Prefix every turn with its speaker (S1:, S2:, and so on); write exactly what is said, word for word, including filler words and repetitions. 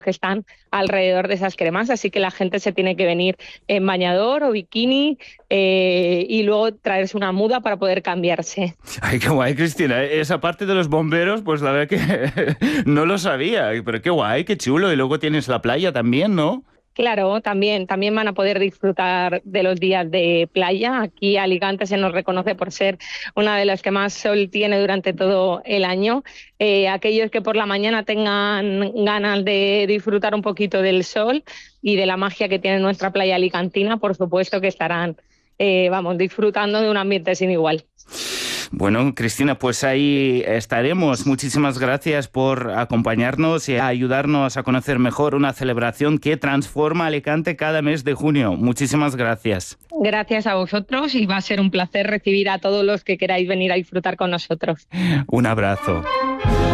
S1: que están alrededor de esas cremas, así que la gente se tiene que venir en bañador o bikini eh, y luego traerse una muda para poder cambiarse.
S2: Ay, qué guay, Cristina. Esa parte de los bomberos, pues la verdad que no lo sabía, pero qué guay, qué chulo. Y luego tienes la playa también, ¿no?
S1: Claro, también, también van a poder disfrutar de los días de playa. Aquí Alicante se nos reconoce por ser una de las que más sol tiene durante todo el año. Eh, aquellos que por la mañana tengan ganas de disfrutar un poquito del sol y de la magia que tiene nuestra playa alicantina, por supuesto que estarán, eh, vamos, disfrutando de un ambiente sin igual.
S2: Bueno, Cristina, pues ahí estaremos. Muchísimas gracias por acompañarnos y ayudarnos a conocer mejor una celebración que transforma Alicante cada mes de junio. Muchísimas gracias.
S1: Gracias a vosotros y va a ser un placer recibir a todos los que queráis venir a disfrutar con nosotros.
S2: Un abrazo.